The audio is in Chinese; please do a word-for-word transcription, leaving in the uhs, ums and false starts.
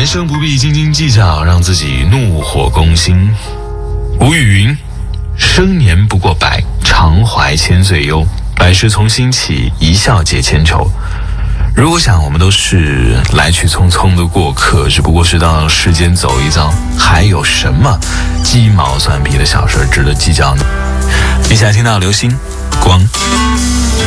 生不必斤斤计较，让自己怒火攻心。吴语云：生年不过百，常怀千岁忧。百事从心起，一笑解千愁。如果想我们都是来去匆匆的过客，只不过是到世间走一遭，还有什么鸡毛蒜皮的小事值得计较呢？接下来听到流星光。